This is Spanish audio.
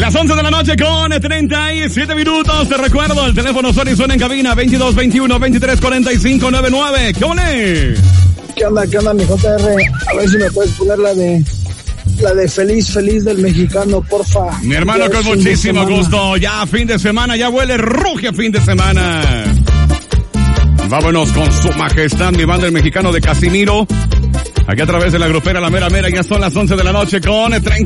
Las 11 de la noche con 37 minutos. Te recuerdo, el teléfono suena en cabina 2221-2345-99. ¿Qué ole? ¿Qué onda, mi JR? A ver si me puedes poner la de feliz del mexicano, porfa. Mi hermano, con muchísimo gusto. Ya fin de semana, ya huele ruge fin de semana. Vámonos con su majestad, mi banda el mexicano de Casimiro. Aquí a través de la grupera La Mera Mera, ya son las 11 de la noche con 30.